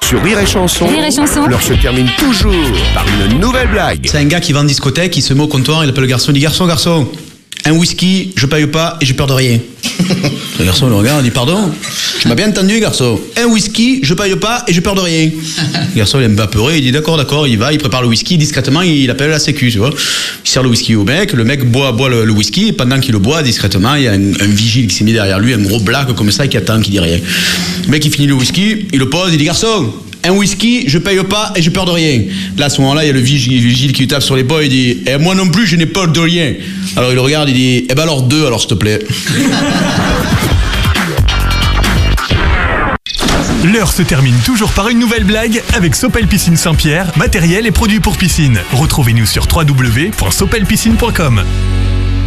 Sur Rire et Chanson, Rire et Chanson. l'heure se termine toujours par une nouvelle blague. C'est un gars qui va en discothèque, il se met au comptoir, il appelle le garçon, il dit garçon, un whisky, je paye pas et j'ai peur de rien. Le garçon le regarde, il dit pardon, tu m'as bien entendu garçon, un whisky, je paye pas et j'ai peur de rien. Le garçon il est un peu apeuré, il dit d'accord, il va, il prépare le whisky discrètement, il appelle la sécu, tu vois. Il sert le whisky au mec, le mec boit le whisky, et pendant qu'il le boit discrètement, il y a un vigile qui s'est mis derrière lui, un gros blague comme ça qui attend, qui dit rien. Le mec il finit le whisky, il le pose, il dit garçon, un whisky, je paye pas et j'ai peur de rien. Là, à ce moment-là, il y a le vigile qui lui tape sur l'épaule, il dit « moi non plus, je n'ai peur de rien. » Alors il le regarde, il dit « eh ben alors 2, alors s'il te plaît. » L'heure se termine toujours par une nouvelle blague avec Sopel Piscine Saint-Pierre, matériel et produits pour piscine. Retrouvez-nous sur www.sopelpiscine.com.